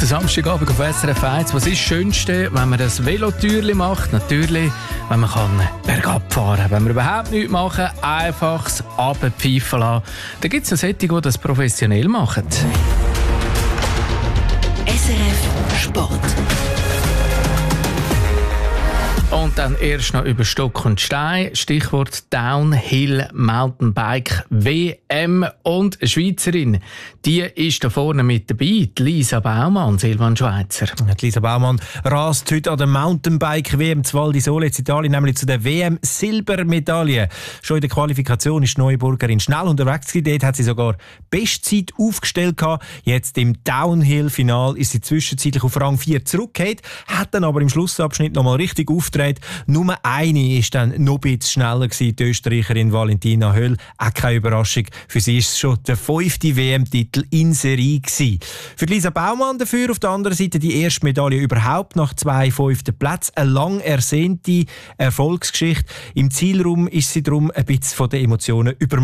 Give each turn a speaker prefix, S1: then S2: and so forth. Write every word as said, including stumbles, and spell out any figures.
S1: Der Samstagabend auf S R F eins. Was ist das Schönste, wenn man das Velotürli macht? Natürlich, wenn man kann bergab fahren kann. Wenn wir überhaupt nichts machen, einfach das runterpfeifen lassen. Da gibt es noch solche, die das professionell machen.
S2: S R F Sport.
S1: Und dann erst noch über Stock und Stein. Stichwort Downhill Mountainbike W M. Und eine Schweizerin, die ist da vorne mit dabei, die Lisa Baumann, Silvan Schweizer.
S3: Die Lisa Baumann rast heute an der Mountainbike W M zu Val di Sole in Italien, nämlich zu der W M Silbermedaille. Schon in der Qualifikation ist die Neuburgerin schnell unterwegs gewesen. Dort hat sie sogar Bestzeit aufgestellt gehabt. Jetzt im Downhill-Final ist sie zwischenzeitlich auf Rang vier zurückgekehrt, hat dann aber im Schlussabschnitt noch mal richtig aufgetreten. Nur eine ist dann noch ein bisschen schneller gewesen, die Österreicherin Valentina Höll. Auch keine Überraschung. Für sie ist es schon der fünfte W M-Titel in Serie gewesen. Für Lisa Baumann dafür auf der anderen Seite die erste Medaille überhaupt nach zwei fünften Plätzen. Eine lang ersehnte Erfolgsgeschichte. Im Zielraum ist sie darum ein bisschen von den Emotionen über